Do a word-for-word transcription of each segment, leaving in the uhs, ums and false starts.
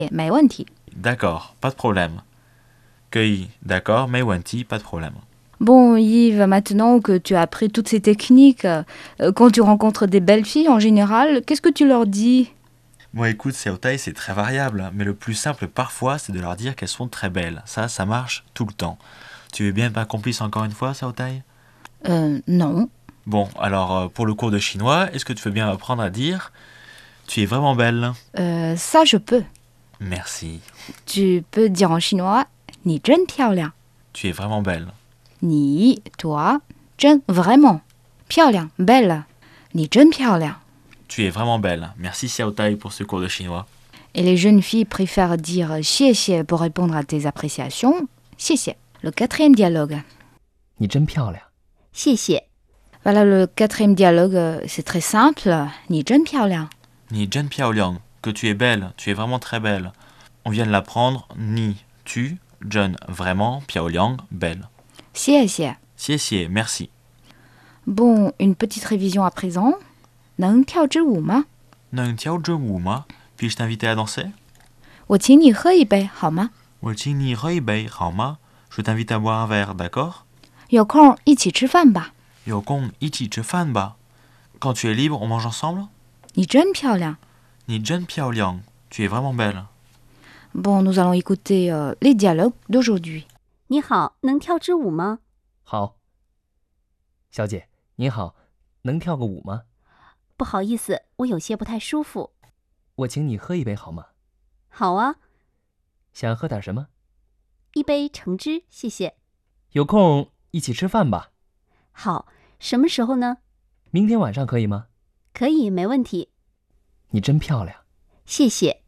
没问题。 D'accord, pas de problème. Cueilli, d'accord, mais Wanti, pas de problème. Bon, Yves, maintenant que tu as appris toutes ces techniques, euh, quand tu rencontres des belles filles en général, qu'est-ce que tu leur dis? Bon, écoute, Xiaotai, c'est très variable, mais le plus simple parfois, c'est de leur dire qu'elles sont très belles. Ça, ça marche tout le temps. Tu veux bien être ma complice encore une fois, Xiaotai? Euh, non. Bon, alors, euh, pour le cours de chinois, est-ce que tu veux bien apprendre à dire « Tu es vraiment belle Euh, ça, je peux. » Merci. Tu peux dire en chinois, 你真漂亮. Tu es vraiment belle. 你, toi, 真, vraiment. 漂亮, belle. 你真漂亮. Tu es vraiment belle. Merci Xiaotai pour ce cours de chinois. Et les jeunes filles préfèrent dire 谢谢 pour répondre à tes appréciations. 谢谢. Le quatrième dialogue. 你真漂亮。 谢谢。 Voilà, le quatrième dialogue, euh, c'est très simple. 你真漂亮. Ni Zhen Piaoliang, que tu es belle, tu es vraiment très belle. On vient de l'apprendre. Ni, tu, Zhen, vraiment, Piaoliang, belle. 谢谢. Xie xie, merci. Bon, une petite révision à présent. 能跳支舞吗? Neng tiao zhe wu ma? Puis-je t'inviter à danser? 我请你喝一杯好吗? Wo qing ni rei bei, hao ma? Je t'invite à boire un verre, d'accord? 有空一起吃饭吧. Yo gong ichi che fan ba. Quand tu es libre, on mange ensemble? 你真漂亮. Ni Zhen Piaoliang, tu es vraiment belle. Bon, nous allons écouter euh, les dialogues d'aujourd'hui. 你好，能跳支舞吗？ 好。小姐，你好，能跳个舞吗？ 不好意思，我有些不太舒服。 我请你喝一杯好吗？ 好啊， 想喝点什么？ 一杯橙汁，谢谢。 有空一起吃饭吧。 好，什么时候呢？ 明天晚上可以吗？ 可以，没问题。 你真漂亮。 谢谢。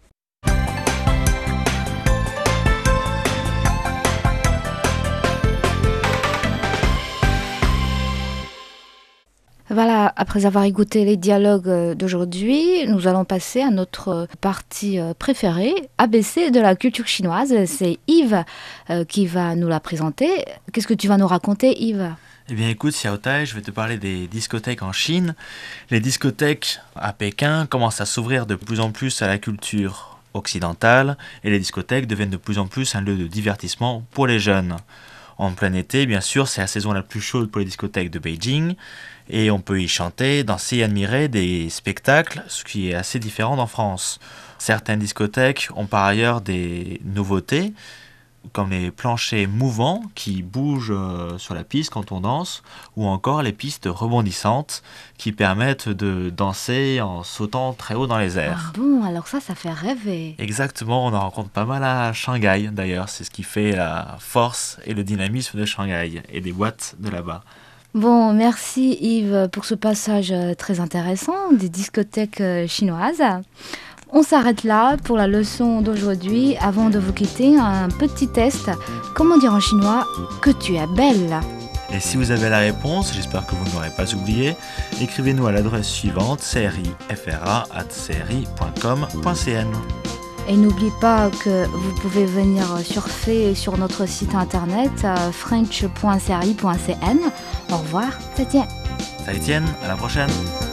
Voilà, après avoir écouté les dialogues d'aujourd'hui, nous allons passer à notre partie préférée, A B C de la culture chinoise. C'est Yves euh, qui va nous la présenter. Qu'est-ce que tu vas nous raconter, Yves? Eh bien écoute Xiaotai, je vais te parler des discothèques en Chine. Les discothèques à Pékin commencent à s'ouvrir de plus en plus à la culture occidentale et les discothèques deviennent de plus en plus un lieu de divertissement pour les jeunes. En plein été, bien sûr, c'est la saison la plus chaude pour les discothèques de Beijing et on peut y chanter, danser et admirer des spectacles, ce qui est assez différent d'en France. Certaines discothèques ont par ailleurs des nouveautés, comme les planchers mouvants qui bougent sur la piste quand on danse, ou encore les pistes rebondissantes qui permettent de danser en sautant très haut dans les airs. Ah bon, alors ça, ça fait rêver. Exactement, on en rencontre pas mal à Shanghai d'ailleurs, c'est ce qui fait la force et le dynamisme de Shanghai et des boîtes de là-bas. Bon, merci Yves pour ce passage très intéressant des discothèques chinoises. On s'arrête là pour la leçon d'aujourd'hui. Avant de vous quitter, un petit test. Comment dire en chinois que tu es belle? Et si vous avez la réponse, j'espère que vous ne l'aurez pas oublié, écrivez-nous à l'adresse suivante crifra arobase cri point com point cn. Et n'oublie pas que vous pouvez venir surfer sur notre site internet euh, french point cri point cn. Au revoir, Zaijian. Zaijian, à la prochaine.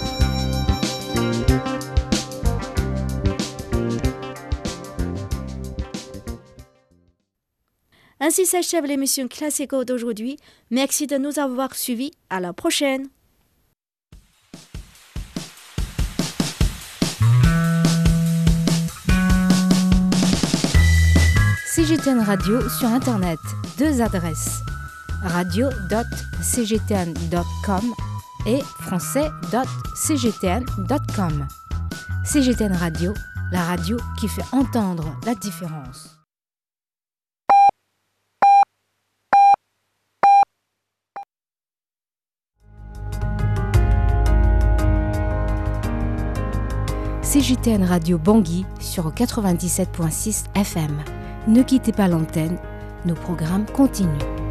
Ainsi s'achève l'émission Classico d'aujourd'hui. Merci de nous avoir suivis. À la prochaine. C G T N Radio sur Internet. Deux adresses. radio point c g t n point com et français point c g t n point com. C G T N Radio, la radio qui fait entendre la différence. C G T N Radio Bangui sur quatre-vingt-dix-sept virgule six F M. Ne quittez pas l'antenne, nos programmes continuent.